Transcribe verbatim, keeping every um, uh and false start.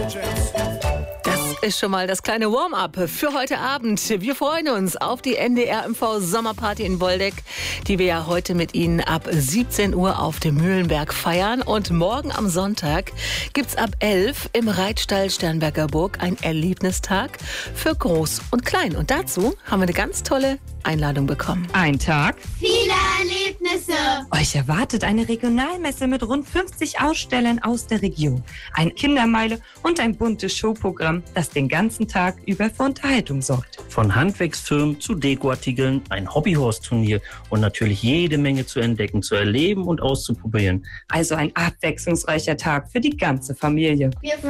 Ist schon mal das kleine Warm-up für heute Abend. Wir freuen uns auf die N D R M V Sommerparty in Woldeck, die wir ja heute mit Ihnen ab siebzehn Uhr auf dem Mühlenberg feiern. Und morgen am Sonntag gibt's ab elf im Reitstall Sternberger Burg ein Erlebnistag für Groß und Klein. Und dazu haben wir eine ganz tolle Einladung bekommen. Ein Tag, viele Erlebnisse. Euch erwartet eine Regionalmesse mit rund fünfzig Ausstellern aus der Region, eine Kindermeile und ein buntes Showprogramm, das den ganzen Tag über für Unterhaltung sorgt. Von Handwerksfirmen zu Dekoartikeln, ein Hobbyhorse-Turnier und natürlich jede Menge zu entdecken, zu erleben und auszuprobieren. Also ein abwechslungsreicher Tag für die ganze Familie. Wir